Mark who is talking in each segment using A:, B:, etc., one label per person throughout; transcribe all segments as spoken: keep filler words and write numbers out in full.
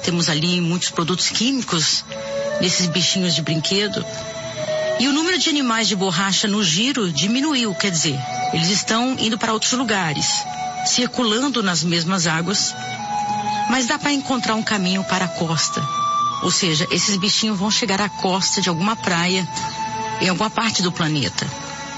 A: temos ali muitos produtos químicos nesses bichinhos de brinquedo. E o número de animais de borracha no giro diminuiu, quer dizer, eles estão indo para outros lugares, circulando nas mesmas águas, mas dá para encontrar um caminho para a costa. Ou seja, esses bichinhos vão chegar à costa de alguma praia, em alguma parte do planeta.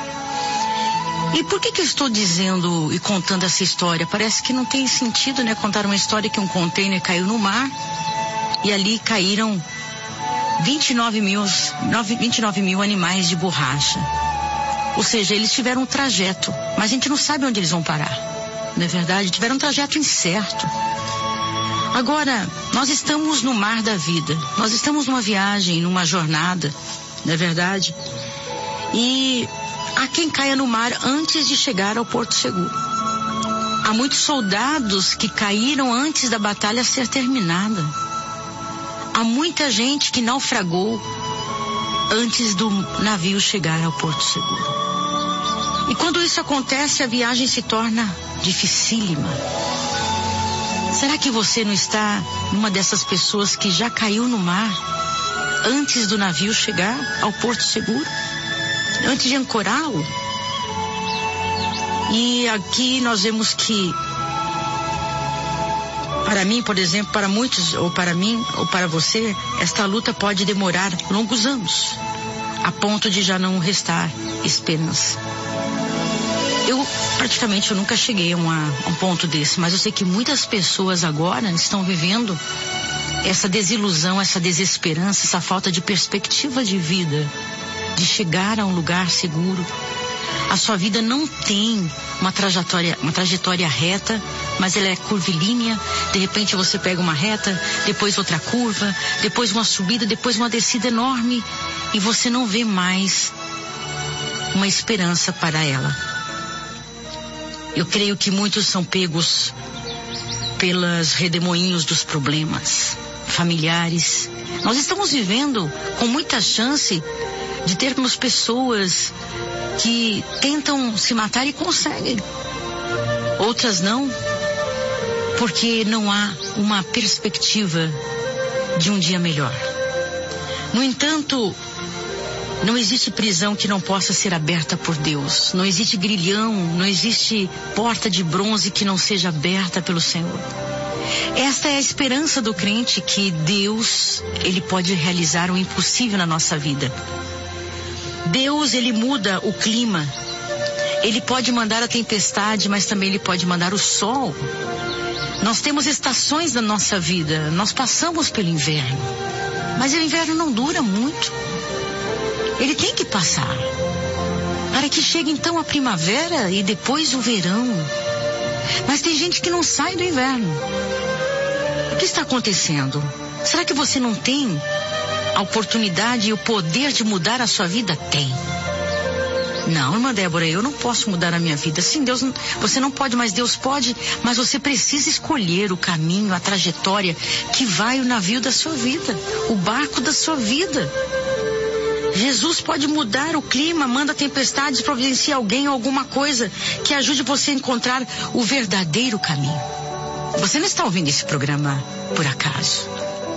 A: E por que que eu estou dizendo e contando essa história? Parece que não tem sentido, né? Contar uma história que um container caiu no mar e ali caíram vinte e nove mil, vinte e nove mil animais de borracha. Ou seja, eles tiveram um trajeto, mas a gente não sabe onde eles vão parar. Não é verdade? Tiveram um trajeto incerto. Agora, nós estamos no mar da vida. Nós estamos numa viagem, numa jornada, não é verdade? E há quem caia no mar antes de chegar ao Porto Seguro. Há muitos soldados que caíram antes da batalha ser terminada. Há muita gente que naufragou antes do navio chegar ao Porto Seguro. E quando isso acontece, a viagem se torna dificílima. Será que você não está numa dessas pessoas que já caiu no mar antes do navio chegar ao Porto Seguro? Antes de ancorá-lo? E aqui nós vemos que, para mim, por exemplo, para muitos, ou para mim, ou para você, esta luta pode demorar longos anos, a ponto de já não restar esperança. Eu, praticamente, eu nunca cheguei a, uma, a um ponto desse, mas eu sei que muitas pessoas agora estão vivendo essa desilusão, essa desesperança, essa falta de perspectiva de vida, de chegar a um lugar seguro. A sua vida não tem uma trajetória, uma trajetória reta, mas ela é curvilínea. De repente você pega uma reta, depois outra curva, depois uma subida, depois uma descida enorme, e você não vê mais uma esperança para ela. Eu creio que muitos são pegos pelos redemoinhos dos problemas familiares. Nós estamos vivendo com muita chance de termos pessoas que tentam se matar e conseguem. Outras não, porque não há uma perspectiva de um dia melhor. No entanto, não existe prisão que não possa ser aberta por Deus. Não existe grilhão, não existe porta de bronze que não seja aberta pelo Senhor. Esta é a esperança do crente, que Deus, Ele pode realizar o impossível na nossa vida. Deus, Ele muda o clima. Ele pode mandar a tempestade, mas também Ele pode mandar o sol. Nós temos estações na nossa vida. Nós passamos pelo inverno, mas o inverno não dura muito. Ele tem que passar, para que chegue então a primavera e depois o verão. Mas tem gente que não sai do inverno. O que está acontecendo? Será que você não tem a oportunidade e o poder de mudar a sua vida? Tem. Não, irmã Débora, eu não posso mudar a minha vida. Sim, Deus, você não pode, mas Deus pode. Mas você precisa escolher o caminho, a trajetória que vai o navio da sua vida, o barco da sua vida. Jesus pode mudar o clima, manda tempestades, providencia alguém ou alguma coisa que ajude você a encontrar o verdadeiro caminho. Você não está ouvindo esse programa por acaso.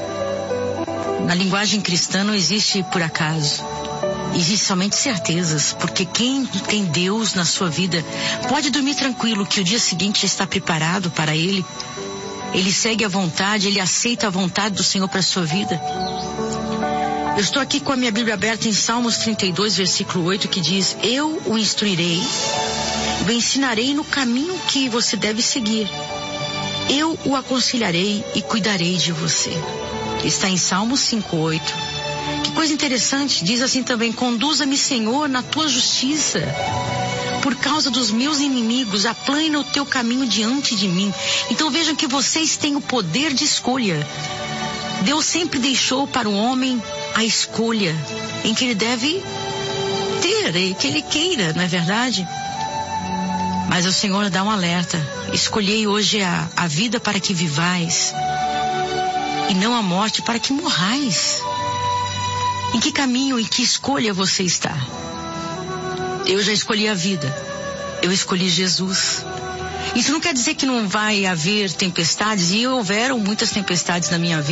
A: Na linguagem cristã não existe por acaso. Existe somente certezas, porque quem tem Deus na sua vida pode dormir tranquilo que o dia seguinte está preparado para ele. Ele segue a vontade, ele aceita a vontade do Senhor para a sua vida. Eu estou aqui com a minha Bíblia aberta em Salmos trinta e dois, versículo oito, que diz: eu o instruirei, o ensinarei no caminho que você deve seguir. Eu o aconselharei e cuidarei de você. Está em Salmos cinco, oito. Que coisa interessante, diz assim também: conduza-me, Senhor, na tua justiça. Por causa dos meus inimigos, aplana o teu caminho diante de mim. Então vejam que vocês têm o poder de escolha. Deus sempre deixou para o homem a escolha em que ele deve ter, e que ele queira, não é verdade? Mas o Senhor dá um alerta: escolhei hoje a, a vida para que vivais, e não a morte para que morrais. Em que caminho, em que escolha você está? Eu já escolhi a vida. Eu escolhi Jesus. Isso não quer dizer que não vai haver tempestades, e houveram muitas tempestades na minha vida.